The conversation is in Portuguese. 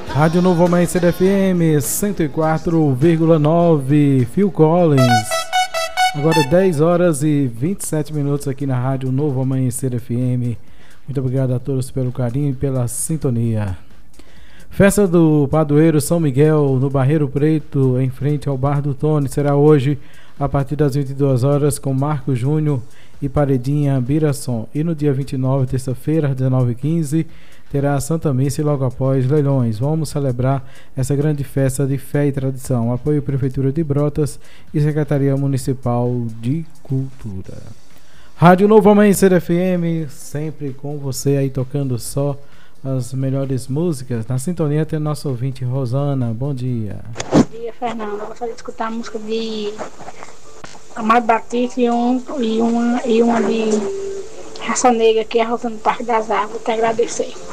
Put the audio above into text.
Rádio Novo Amanhecer FM 104,9, Phil Collins. Agora 10 horas e 27 minutos aqui na Rádio Novo Amanhecer FM. Muito obrigado a todos pelo carinho e pela sintonia. Festa do Padroeiro São Miguel no Barreiro Preto, em frente ao Bar do Tony, será hoje a partir das 22 horas com Marco Júnior e Paredinha Biração. E no dia 29, terça-feira, às 19h15, terá a Santa Missa e logo após leilões. Vamos celebrar essa grande festa de fé e tradição. Apoio Prefeitura de Brotas e Secretaria Municipal de Cultura. Rádio Novo Amanhecer FM, sempre com você aí tocando só as melhores músicas. Na sintonia tem nosso ouvinte Rosana. Bom dia. Bom dia, Fernando. Eu gostaria de escutar a música de Amado Batista e uma de Raça Negra, que é a Rosana do Parque das Árvores. Te agradecer.